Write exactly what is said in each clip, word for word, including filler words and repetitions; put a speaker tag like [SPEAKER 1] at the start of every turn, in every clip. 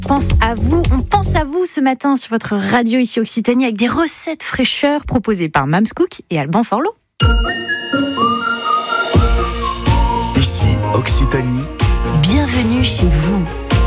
[SPEAKER 1] pense à vous. On pense à vous ce matin sur votre radio ici Occitanie avec des recettes fraîcheurs proposées par Mams Cook et Alban Forlot.
[SPEAKER 2] Ici Occitanie.
[SPEAKER 1] Bienvenue chez vous.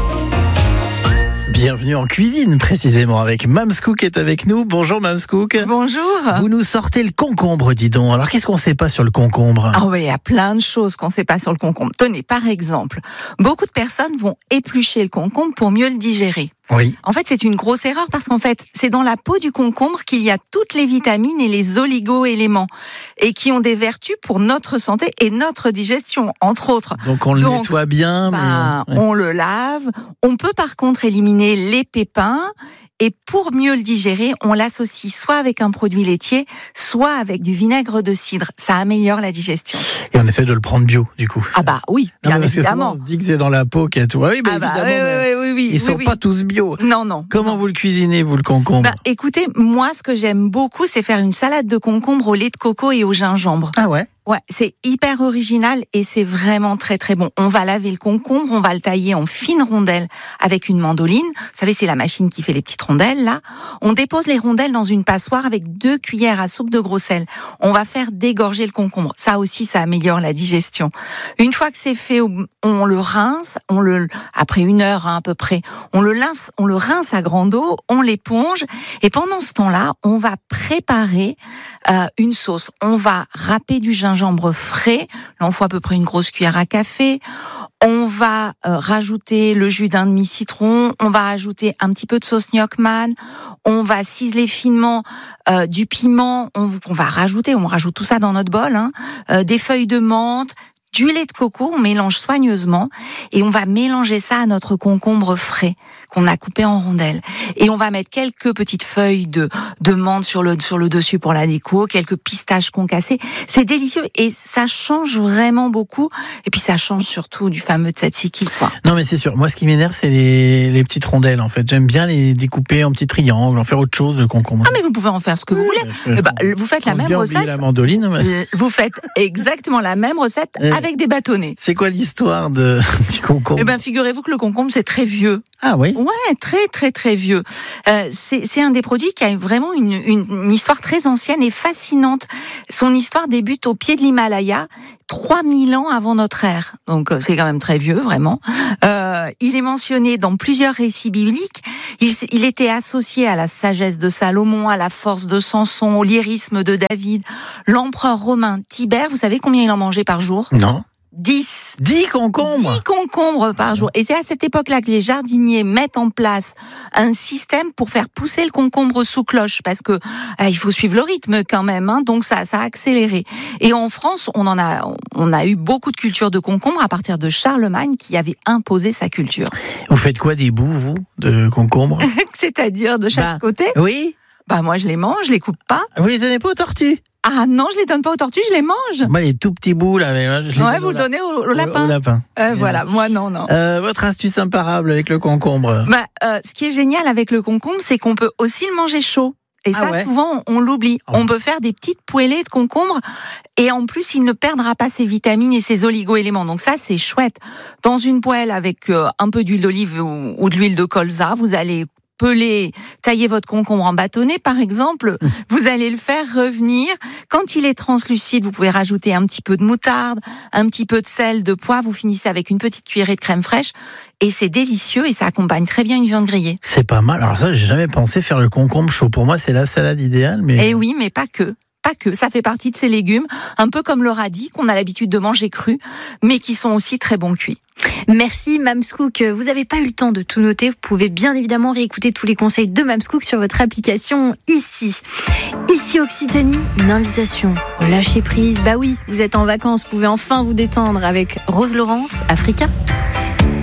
[SPEAKER 3] Bienvenue en cuisine, précisément, avec Mams Cook est avec nous. Bonjour Mams Cook.
[SPEAKER 4] Bonjour.
[SPEAKER 3] Vous nous sortez le concombre, dis donc. Alors, qu'est-ce qu'on ne sait pas sur le concombre ?
[SPEAKER 4] Ah oui, il y a plein de choses qu'on ne sait pas sur le concombre. Tenez, par exemple, beaucoup de personnes vont éplucher le concombre pour mieux le digérer.
[SPEAKER 3] Oui.
[SPEAKER 4] En fait, c'est une grosse erreur parce qu'en fait, c'est dans la peau du concombre qu'il y a toutes les vitamines et les oligo-éléments et qui ont des vertus pour notre santé et notre digestion, entre autres.
[SPEAKER 3] Donc, on le
[SPEAKER 4] Donc,
[SPEAKER 3] nettoie bien.
[SPEAKER 4] bah,
[SPEAKER 3] mais... ouais.
[SPEAKER 4] On le lave. On peut par contre éliminer les pépins. Et pour mieux le digérer, on l'associe soit avec un produit laitier, soit avec du vinaigre de cidre. Ça améliore la digestion.
[SPEAKER 3] Et on essaie de le prendre bio, du coup.
[SPEAKER 4] Ah bah oui,
[SPEAKER 3] Non,
[SPEAKER 4] bien
[SPEAKER 3] parce
[SPEAKER 4] évidemment.
[SPEAKER 3] que souvent, on se dit que c'est dans la peau qu'il y a tout. Ah oui, bah,
[SPEAKER 4] Ah bah
[SPEAKER 3] évidemment.
[SPEAKER 4] oui,
[SPEAKER 3] mais
[SPEAKER 4] oui, oui, oui,
[SPEAKER 3] Ils sont
[SPEAKER 4] oui, oui.
[SPEAKER 3] pas tous bio.
[SPEAKER 4] Non, non.
[SPEAKER 3] Comment
[SPEAKER 4] non.
[SPEAKER 3] vous le cuisinez, vous, le concombre ?
[SPEAKER 4] Bah, écoutez, moi, ce que j'aime beaucoup, c'est faire une salade de concombre au lait de coco et au gingembre.
[SPEAKER 3] Ah ouais ?
[SPEAKER 4] Ouais, c'est hyper original et c'est vraiment très très bon. On va laver le concombre, on va le tailler en fines rondelles avec une mandoline. Vous savez, c'est la machine qui fait les petites rondelles, là. On dépose les rondelles dans une passoire avec deux cuillères à soupe de gros sel. On va faire dégorger le concombre. Ça aussi, ça améliore la digestion. Une fois que c'est fait, on le rince, on le, après une heure hein, à peu près, on le rince, on le rince à grande eau, on l'éponge et pendant ce temps-là, on va préparer euh, une sauce. On va râper du gingembre gingembre frais, là on faut à peu près une grosse cuillère à café. On va euh, rajouter le jus d'un demi-citron, on va ajouter un petit peu de sauce Gnocchman, on va ciseler finement euh, du piment, on, on va rajouter, on rajoute tout ça dans notre bol, hein, euh, des feuilles de menthe, du lait de coco, on mélange soigneusement et on va mélanger ça à notre concombre frais qu'on a coupé en rondelles. Et on va mettre quelques petites feuilles de, de menthe sur le, sur le dessus pour la déco, quelques pistaches concassées. C'est délicieux et ça change vraiment beaucoup. Et puis ça change surtout du fameux tzatziki, quoi.
[SPEAKER 3] Non, mais c'est sûr. Moi, ce qui m'énerve, c'est les, les petites rondelles, en fait. J'aime bien les découper en petits triangles, en faire autre chose, le concombre.
[SPEAKER 4] Ah, mais vous pouvez en faire ce que vous voulez.
[SPEAKER 3] Que,
[SPEAKER 4] Eh ben, vous faites la même recette.
[SPEAKER 3] La mandoline. Mais...
[SPEAKER 4] Vous faites exactement la même recette
[SPEAKER 3] ouais.
[SPEAKER 4] avec des bâtonnets.
[SPEAKER 3] C'est quoi l'histoire de, du concombre ?
[SPEAKER 4] Eh ben, figurez-vous que le concombre, c'est très vieux.
[SPEAKER 3] Ah oui ?
[SPEAKER 4] Ouais, très très très vieux. Euh, c'est, c'est un des produits qui a vraiment une, une, une histoire très ancienne et fascinante. Son histoire débute au pied de l'Himalaya, trois mille ans avant notre ère. Donc c'est quand même très vieux, vraiment. Euh, il est mentionné dans plusieurs récits bibliques. Il, il était associé à la sagesse de Salomon, à la force de Samson, au lyrisme de David. L'empereur romain Tibère, vous savez combien il en mangeait par jour ?
[SPEAKER 3] Non.
[SPEAKER 4] dix.
[SPEAKER 3] dix concombres.
[SPEAKER 4] dix concombres par jour. Et c'est à cette époque-là que les jardiniers mettent en place un système pour faire pousser le concombre sous cloche, parce que euh, il faut suivre le rythme quand même, hein, donc ça, ça a accéléré. Et en France, on en a, on a eu beaucoup de culture de concombre à partir de Charlemagne qui avait imposé sa culture.
[SPEAKER 3] Vous faites quoi des bouts, vous, de concombre ?
[SPEAKER 4] C'est-à-dire de chaque
[SPEAKER 3] bah,
[SPEAKER 4] côté ?
[SPEAKER 3] Oui.
[SPEAKER 4] Bah moi je les mange, je les coupe pas.
[SPEAKER 3] Vous les donnez pas aux tortues ?
[SPEAKER 4] Ah non, je les donne pas aux tortues, je les mange.
[SPEAKER 3] Moi, les tout petits bouts, là, mais là je les
[SPEAKER 4] Ouais,
[SPEAKER 3] donne
[SPEAKER 4] vous
[SPEAKER 3] au
[SPEAKER 4] le donnez au, au lapin.
[SPEAKER 3] Au, au lapin.
[SPEAKER 4] Euh, voilà, moi non, non.
[SPEAKER 3] Euh, votre astuce imparable avec le concombre.
[SPEAKER 4] Bah, euh, ce qui est génial avec le concombre, c'est qu'on peut aussi le manger chaud. Et
[SPEAKER 3] ah
[SPEAKER 4] ça,
[SPEAKER 3] ouais.
[SPEAKER 4] souvent, on l'oublie.
[SPEAKER 3] Oh. On
[SPEAKER 4] peut faire des petites poêlées de concombre. Et en plus, il ne perdra pas ses vitamines et ses oligo-éléments. Donc ça, c'est chouette. Dans une poêle avec euh, un peu d'huile d'olive ou, ou de l'huile de colza, vous allez peler, tailler votre concombre en bâtonnet, par exemple. Vous allez le faire revenir. Quand il est translucide, vous pouvez rajouter un petit peu de moutarde, un petit peu de sel, de poivre. Vous finissez avec une petite cuillerée de crème fraîche. Et c'est délicieux et ça accompagne très bien une viande grillée.
[SPEAKER 3] C'est pas mal. Alors ça, j'ai jamais pensé faire le concombre chaud. Pour moi, c'est la salade idéale. Mais...
[SPEAKER 4] Eh oui, mais pas que. Pas que, ça fait partie de ces légumes, un peu comme le radis qu'on a l'habitude de manger cru, mais qui sont aussi très bons cuits.
[SPEAKER 1] Merci Mams Cook. Vous n'avez pas eu le temps de tout noter. Vous pouvez bien évidemment réécouter tous les conseils de Mams Cook sur votre application ici. Ici Occitanie, une invitation au lâcher prise. Bah oui, vous êtes en vacances, vous pouvez enfin vous détendre avec Rose Laurence, Africa.